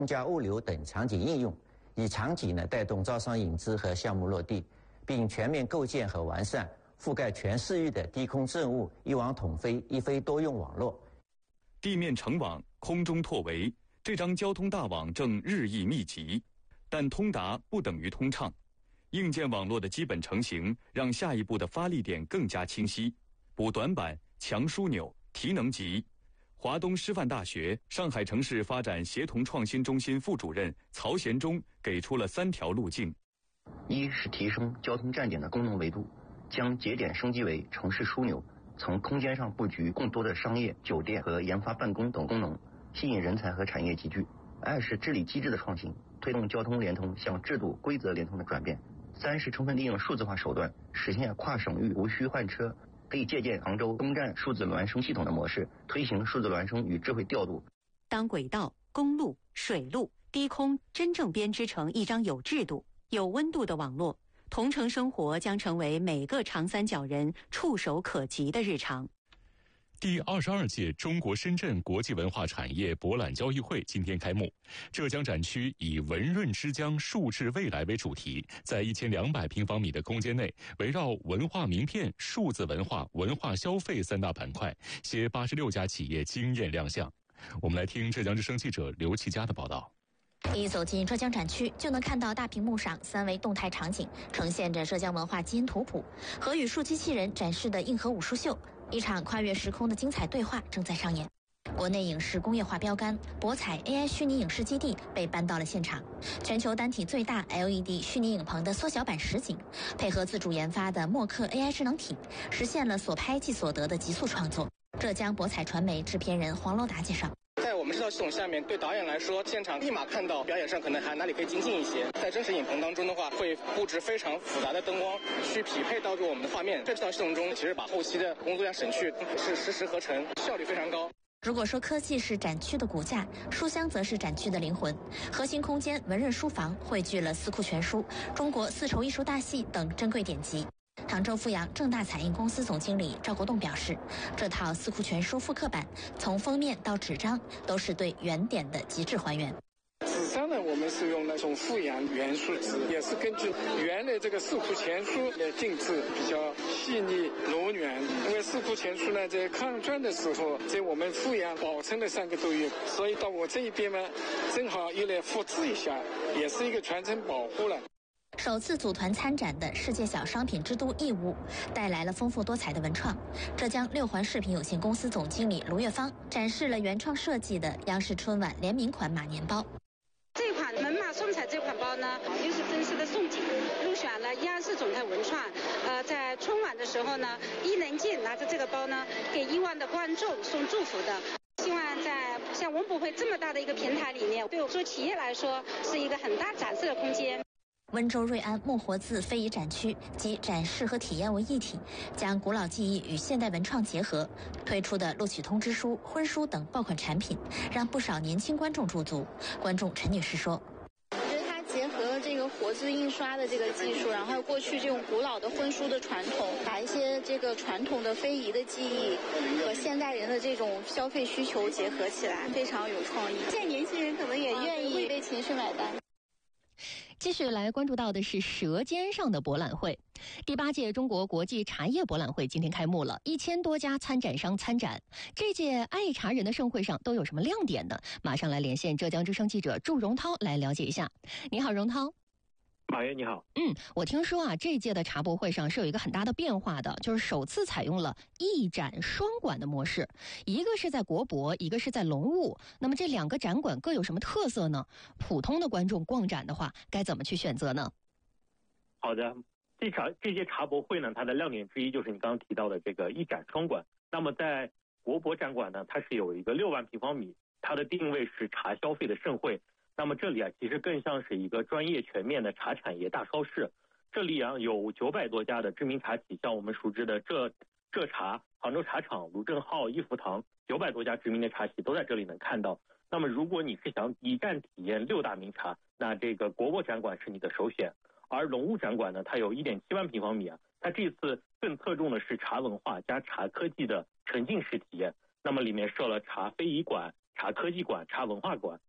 公交物流等场景应用，以场景带动招商引资和项目落地，并全面构建和完善覆盖全市域的低空政务一网统飞、一飞多用网络。 地面成网，空中拓围，这张交通大网正日益密集，但通达不等于通畅。硬件网络的基本成型，让下一步的发力点更加清晰。补短板，强枢纽，提能级。华东师范大学上海城市发展协同创新中心副主任曹贤忠给出了3条路径： 一是提升交通站点的功能维度，将节点升级为城市枢纽，从空间上布局更多的商业、酒店和研发办公等功能，吸引人才和产业集聚。2是治理机制的创新，推动交通联通向制度规则联通的转变。3是充分利用数字化手段，实现跨省域无需换车。可以借鉴杭州东站数字孪生系统的模式，推行数字孪生与智慧调度。 当轨道、公路、水路、低空真正编织成一张有制度、有温度的网络，同城生活将成为每个长三角人触手可及的日常。 第22届中国深圳国际文化产业博览交易会今天开幕。浙江展区以“文润之江，数字未来”为主题，在1200平方米的空间内，围绕文化名片、数字文化、文化消费3大板块，携86家企业惊艳亮相。我们来听浙江之声记者刘启佳的报道。 一走进浙江展区，就能看到大屏幕上3维动态场景，呈现着浙江文化基因图谱和语数机器人展示的硬核武术秀。一场跨越时空的精彩对话正在上演。国内影视工业化标杆博彩 AI 虚拟影视基地被搬到了现场，全球单体最大 LED 虚拟影棚的缩小版实景，配合自主研发的默克 AI 智能体，实现了所拍即所得的极速创作。浙江博彩传媒制片人黄楼达介绍， 在我们这套系统下面，对导演来说，现场立马看到表演上可能还哪里可以精进一些。在真实影棚当中的话，会布置非常复杂的灯光，去匹配到给我们的画面。这套系统中，其实把后期的工作量省去，是实时合成，效率非常高。 如果说科技是展区的骨架，书香则是展区的灵魂。核心空间文润书房汇聚了《四库全书》、中国丝绸艺术大戏等珍贵典籍。杭州富阳正大彩印公司总经理赵国栋表示，这套《四库全书》复刻版从封面到纸张都是对原点的极致还原。 纸上呢，我们是用那种富阳原书纸，也是根据原来这个《四库全书》来定制，比较细腻柔软。因为《四库全书》呢，在抗战的时候，在我们富阳保存了3个多月，所以到我这一边呢，正好又来复制一下，也是一个传承保护了。 首次组团参展的世界小商品之都义乌，带来了丰富多彩的文创。浙江六环饰品有限公司总经理卢月芳展示了原创设计的央视春晚联名款马年包。 这款门马送彩这款包呢，又是真实的宋锦，入选了央视总台文创。在春晚的时候呢，伊能静拿着这个包呢，给亿万的观众送祝福的。希望在像文博会这么大的一个平台里面，对我做企业来说是一个很大展示的空间。 温州瑞安木活字非遗展区集展示和体验为一体，将古老技艺与现代文创结合，推出的录取通知书、婚书等爆款产品，让不少年轻观众驻足。观众陈女士说， 结合了这个活字印刷的这个技术，然后过去这种古老的婚书的传统，把一些这个传统的非遗的技艺和现代人的这种消费需求结合起来，非常有创意。现在年轻人可能也愿意为情绪买单。 继续来关注到的是舌尖上的博览会。第8届中国国际茶叶博览会今天开幕了，1000多家参展商参展。这届爱茶人的盛会上都有什么亮点呢？马上来连线浙江之声记者祝荣涛来了解一下。你好，荣涛。 马爷你好。 我听说啊，这届的茶博会上是有一个很大的变化的，就是首次采用了一展双馆的模式，一个是在国博，一个是在龙物。那么这2个展馆各有什么特色呢？普通的观众逛展的话，该怎么去选择呢？ 好的，这届茶博会呢，它的亮点之一就是你刚刚提到的这个一展双馆。那么在国博展馆呢，它是有一个6万平方米，它的定位是茶消费的盛会。那么这里啊，其实更像是一个专业全面的茶产业大超市。这里啊有900多家的知名茶企，像我们熟知的浙茶、杭州茶厂、卢正浩、益福堂，900多家知名的茶企都在这里能看到。那么如果你是想一站体验6大名茶，那这个国博展馆是你的首选。而龙物展馆呢，它有1.7万平方米啊，它这次更侧重的是茶文化加茶科技的沉浸式体验。那么里面设了茶非遗馆、茶科技馆、茶文化馆。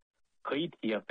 可以体验